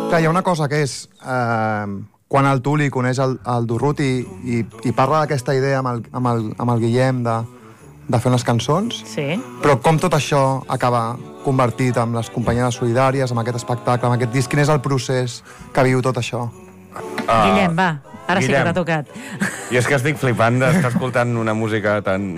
Clar, hi ha una cosa que és... quan el Tuli coneix el Durruti i parla d'aquesta idea amb el Guillem de fer unes cançons, però com tot això acaba convertit amb les companyies solidàries, amb aquest espectacle, amb aquest disc, quin és el procés que viu tot això? Guillem, va, ara sí que t'ha tocat. I és que estic flipant d'estar escoltant una música tan